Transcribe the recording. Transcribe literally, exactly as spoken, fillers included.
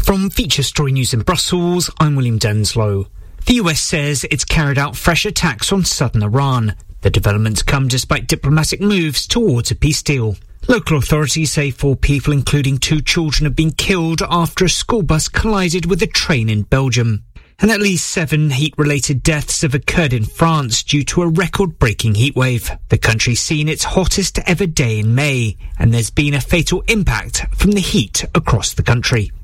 From Feature Story News in Brussels, I'm William Denslow. The U S says it's carried out fresh attacks on southern Iran. The developments come despite diplomatic moves towards a peace deal. Local authorities say four people, including two children, have been killed after a school bus collided with a train in Belgium. And at least seven heat-related deaths have occurred in France due to a record-breaking heatwave. The country's seen its hottest ever day in May, and there's been a fatal impact from the heat across the country.